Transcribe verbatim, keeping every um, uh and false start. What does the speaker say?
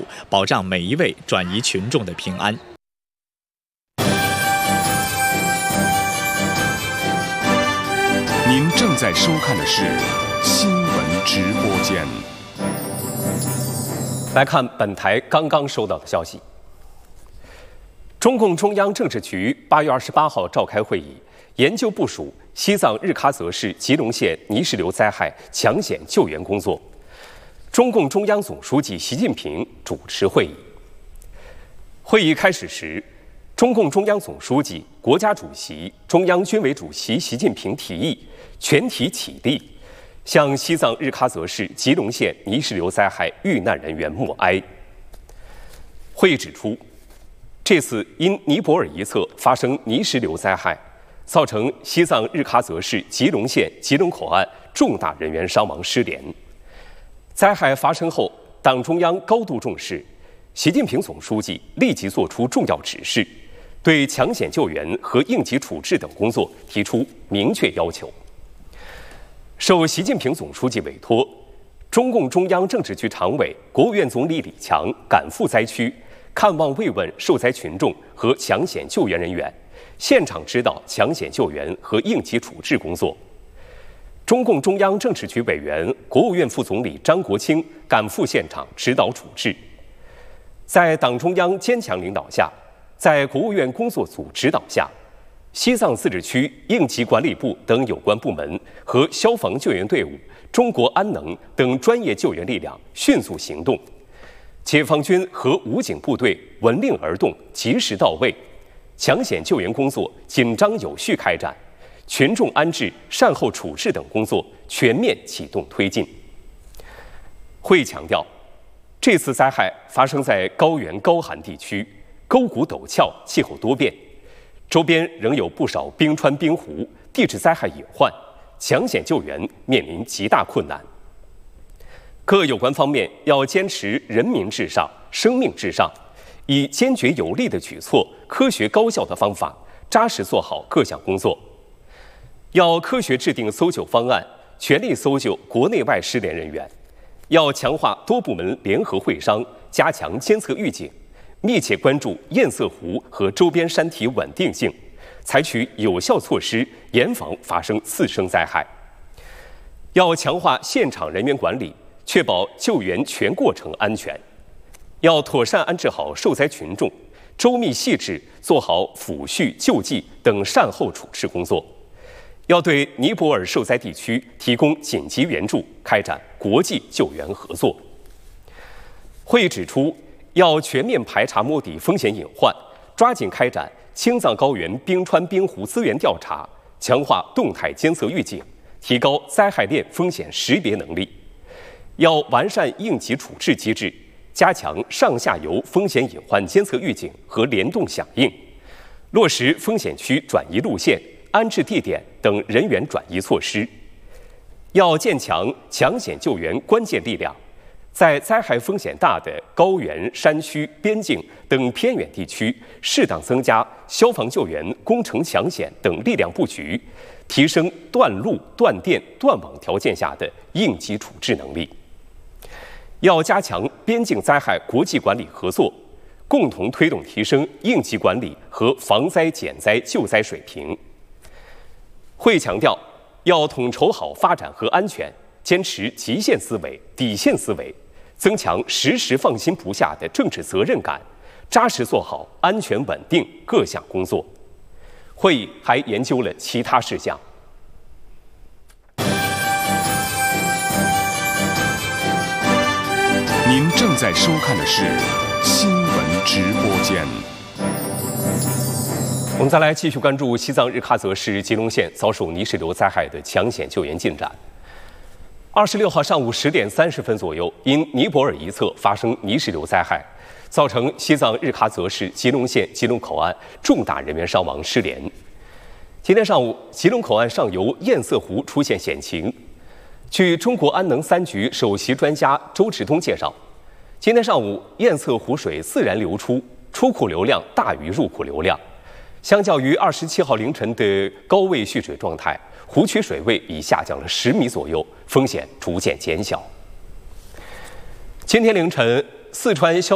保障每一位转移群众的平安。 您正在收看的是新闻直播间。 来看本台刚刚收到的消息：中共中央政治局八月二十八号召开会议，研究部署西藏日喀则市吉隆县泥石流灾害抢险救援工作。中共中央总书记习近平主持会议。会议开始时，中共中央总书记、国家主席、中央军委主席习近平提议全体起立，向西藏日喀则市吉隆县泥石流灾害遇难人员默哀。会议指出，这次因尼泊尔一侧发生泥石流灾害，造成西藏日喀则市吉隆县吉隆口岸重大人员伤亡失联。灾害发生后，党中央高度重视，习近平总书记立即作出重要指示，对抢险救援和应急处置等工作提出明确要求。受习近平总书记委托，中共中央政治局常委、国务院总理李强赶赴灾区，看望慰问受灾群众和抢险救援人员，现场指导抢险救援和应急处置工作。中共中央政治局委员、国务院副总理张国清赶赴现场指导处置。在党中央坚强领导下，在国务院工作组指导下，西藏自治区应急管理部等有关部门和消防救援队伍、中国安能等专业救援力量迅速行动，解放军和武警部队闻令而动，及时到位，抢险救援工作紧张有序开展，群众安置、善后处置等工作全面启动推进。会议强调，这次灾害发生在高原高寒地区，沟谷陡峭，气候多变，周边仍有不少冰川冰湖，地质灾害隐患，抢险救援面临极大困难。各有关方面要坚持人民至上、生命至上，以坚决有力的举措、科学高效的方法，扎实做好各项工作。要科学制定搜救方案，全力搜救国内外失联人员。要强化多部门联合会商，加强监测预警，密切关注堰塞湖和周边山体稳定性，采取有效措施，严防发生次生灾害。要强化现场人员管理，确保救援全过程安全。要妥善安置好受灾群众，周密细致做好抚恤、救济等善后处置工作。要对尼泊尔受灾地区提供紧急援助，开展国际救援合作。会议指出，要全面排查摸底风险隐患，抓紧开展青藏高原冰川冰湖资源调查，强化动态监测预警，提高灾害链风险识别能力。要完善应急处置机制，加强上下游风险隐患监测预警和联动响应，落实风险区转移路线、安置地点等人员转移措施。要建强抢险救援关键力量，在灾害风险大的高原、山区、边境等偏远地区，适当增加消防救援、工程抢险等力量布局，提升断路、断电、断网条件下的应急处置能力。要加强边境灾害国际管理合作，共同推动提升应急管理和防灾减灾救灾水平。会议强调，要统筹好发展和安全，坚持极限思维、底线思维，增强时时放心不下的政治责任感，扎实做好安全稳定各项工作。会议还研究了其他事项。 您正在收看的是新闻直播间。 我们再来继续关注西藏日喀则市吉隆县遭受泥石流灾害的抢险救援进展。二十六号上午十点三十分左右，因尼泊尔一侧发生泥石流灾害，造成西藏日喀则市吉隆县吉隆口岸重大人员伤亡失联。今天上午，吉隆口岸上游堰塞湖出现险情。据中国安能三局首席专家周志东介绍，今天上午堰塞湖水自然流出，出库流量大于入库流量。相较于二十七号凌晨的高位蓄水状态，湖区水位已下降了十米左右，风险逐渐减小。今天凌晨，四川消